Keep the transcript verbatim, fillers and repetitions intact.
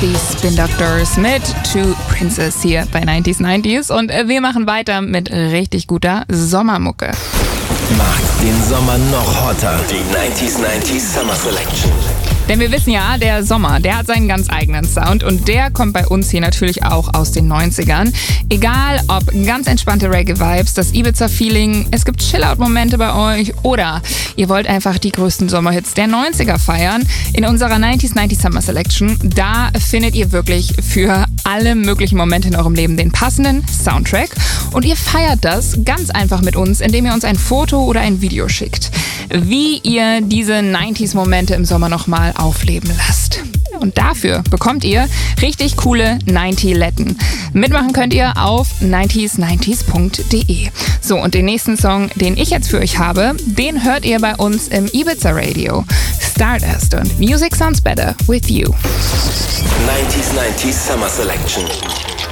die Spin Doctors mit Two Princess hier bei neunzig neunzig und wir machen weiter mit richtig guter Sommermucke. Macht den Sommer noch hotter. Die neunzig neunzig Summer Selection. Denn wir wissen ja, der Sommer, der hat seinen ganz eigenen Sound und der kommt bei uns hier natürlich auch aus den neunzigern. Egal ob ganz entspannte Reggae-Vibes, das Ibiza-Feeling, es gibt Chill-Out-Momente bei euch oder ihr wollt einfach die größten Sommerhits der neunziger feiern. In unserer neunzig neunzig Summer Selection, da findet ihr wirklich für alle möglichen Momente in eurem Leben den passenden Soundtrack und ihr feiert das ganz einfach mit uns, indem ihr uns ein Foto oder ein Video schickt, wie ihr diese neunziger-Momente im Sommer nochmal aufleben lasst. Und dafür bekommt ihr richtig coole neunzig-Letten. Mitmachen könnt ihr auf neunzig neunzig punkt de. So, und den nächsten Song, den ich jetzt für euch habe, den hört ihr bei uns im Ibiza Radio. Stardust und Music Sounds Better with You. neunzig neunzig Summer Selection.